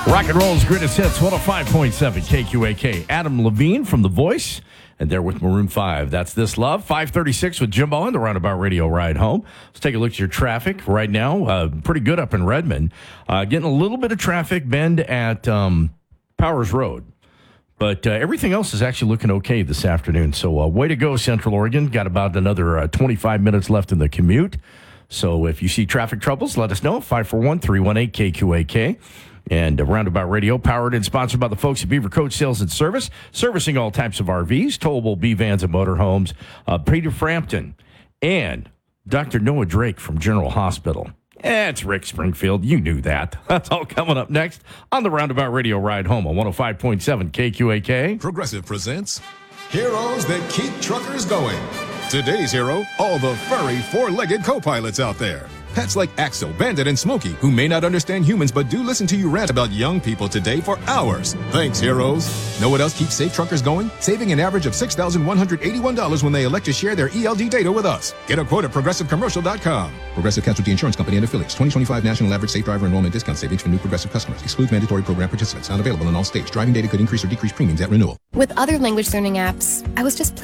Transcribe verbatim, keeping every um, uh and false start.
Rock and roll's greatest hits, one oh five point seven K Q A K. Adam Levine from The Voice, and they're with Maroon five. That's This Love. five thirty-six with Jimbo on the Roundabout Radio ride home. Let's take a look at your traffic right now. Uh, pretty good up in Redmond. Uh, getting a little bit of traffic bend at um, Powers Road. But uh, everything else is actually looking okay this afternoon. So uh, way to go, Central Oregon. Got about another uh, twenty-five minutes left in the commute. So if you see traffic troubles, let us know. five four one, three one eight, K Q A K. And uh, Roundabout Radio, powered and sponsored by the folks at Beaver Coach Sales and Service, servicing all types of R Vs, towable B vans and motorhomes. Uh, Peter Frampton and Doctor Noah Drake from General Hospital. Eh, it's Rick Springfield. You knew that. That's all coming up next on the Roundabout Radio ride home on one oh five point seven K Q A K. Progressive presents Heroes That Keep Truckers Going. Today's hero, all the furry four-legged co-pilots out there. Pets like Axel, Bandit, and Smokey, who may not understand humans but do listen to you rant about young people today for hours. Thanks, heroes. Know what else keeps safe truckers going? Saving an average of six thousand one hundred eighty-one dollars when they elect to share their E L D data with us. Get a quote at progressive commercial dot com. Progressive Casualty Insurance Company and Affiliates. twenty twenty-five National Average Safe Driver Enrollment Discount Savings for new Progressive customers. Excludes mandatory program participants. Not available in all states. Driving data could increase or decrease premiums at renewal. With other language learning apps, I was just